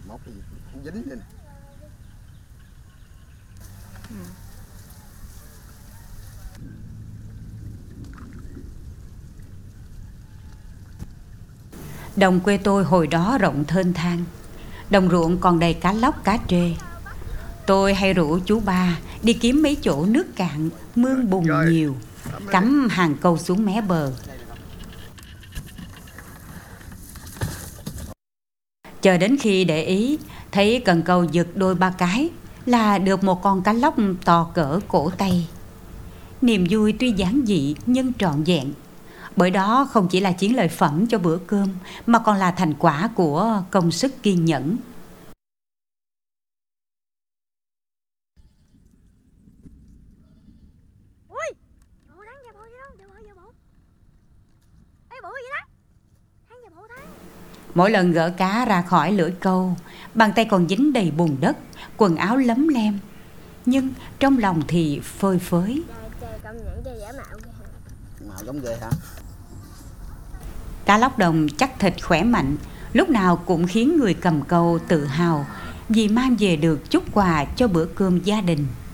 Móc cái gì không dính lên. Đồng quê tôi hồi đó rộng thênh thang, đồng ruộng còn đầy cá lóc cá trê. Tôi hay rủ chú ba đi kiếm mấy chỗ nước cạn, mương bùn nhiều, cắm hàng câu xuống mé bờ. Chờ đến khi để ý, thấy cần câu giật đôi ba cái là được một con cá lóc to cỡ cổ tay. Niềm vui tuy giản dị nhưng trọn vẹn, bởi đó không chỉ là chiến lợi phẩm cho bữa cơm mà còn là thành quả của công sức kiên nhẫn. Mỗi lần gỡ cá ra khỏi lưỡi câu, bàn tay còn dính đầy bùn đất, quần áo lấm lem, nhưng trong lòng thì phơi phới. Mạo giống ghê hả? Cá lóc đồng chắc thịt khỏe mạnh, lúc nào cũng khiến người cầm câu tự hào vì mang về được chút quà cho bữa cơm gia đình.